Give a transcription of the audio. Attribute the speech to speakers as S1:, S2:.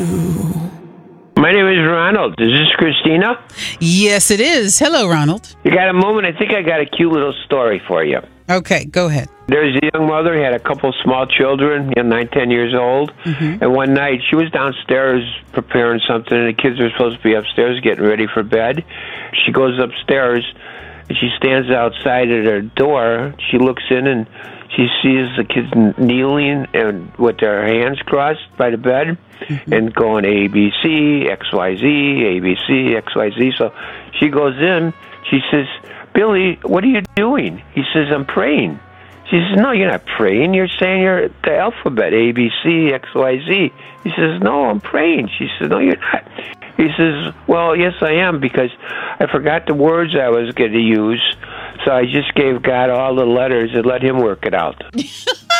S1: My name is Ronald. Is this Christina?
S2: Yes, it is. Hello, Ronald.
S1: You got a moment? I think I got a cute little story for you.
S2: Okay, go ahead.
S1: There's a young mother who had a couple small children, 9, 10 years old. Mm-hmm. And one night she was downstairs preparing something, and the kids were supposed to be upstairs getting ready for bed. She goes upstairs, and she stands outside at her door. She looks in, and she sees the kids kneeling and with their hands crossed by the bed, mm-hmm. and going ABC, XYZ, ABC, XYZ. So she goes in. She says, "Billy, what are you doing?" He says, "I'm praying." She says, "No, you're not praying. You're saying the alphabet, ABC, XYZ. He says, "No, I'm praying." She says, "No, you're not." He says, "Well, yes, I am, because I forgot the words I was going to use, so I just gave God all the letters and let him work it out."